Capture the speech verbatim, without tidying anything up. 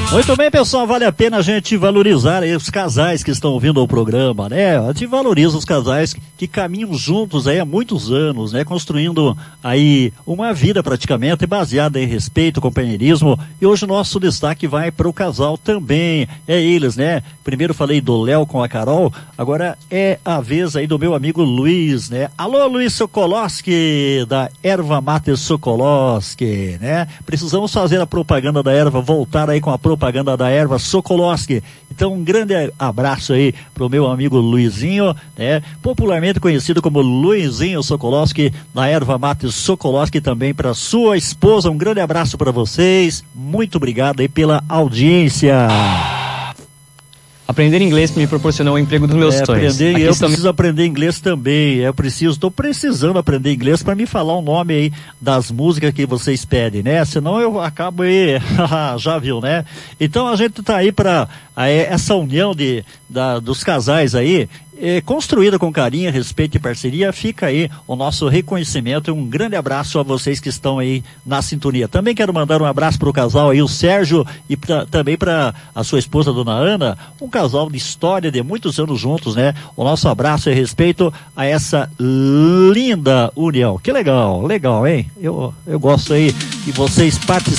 Muito bem, pessoal, vale a pena a gente valorizar aí os casais que estão ouvindo o programa, né? A gente valoriza os casais que caminham juntos aí há muitos anos, né? Construindo aí uma vida praticamente baseada em respeito, companheirismo. E hoje o nosso destaque vai para o casal também. É eles, né? Primeiro falei do Léo com a Carol, agora é a vez aí do meu amigo Luiz, né? Alô, Luiz Sokolowski, da Erva Mate Sokolowski, né? Precisamos fazer a propaganda da erva, voltar aí com a propaganda da erva Sokolowski. Então um grande abraço aí pro meu amigo Luizinho, né? Popularmente conhecido como Luizinho Sokolowski, da Erva Mate Sokolowski, também para sua esposa. Um grande abraço para vocês. Muito obrigado aí pela audiência. Aprender inglês me proporcionou o emprego dos meus é, sonhos. Aprender, Aqui eu estão... preciso aprender inglês também. Eu preciso, estou precisando aprender inglês para me falar o nome aí das músicas que vocês pedem, né? Senão eu acabo aí, já viu, né? Então a gente tá aí para essa união de, da, dos casais aí, é, construída com carinho, respeito e parceria. Fica aí o nosso reconhecimento e um grande abraço a vocês que estão aí na sintonia. Também quero mandar um abraço para o casal aí, o Sérgio, e pra, também para a sua esposa, Dona Ana, um casal de história de muitos anos juntos, né? O nosso abraço e respeito a essa linda união. Que legal, legal, hein? Eu, eu gosto aí que vocês participem.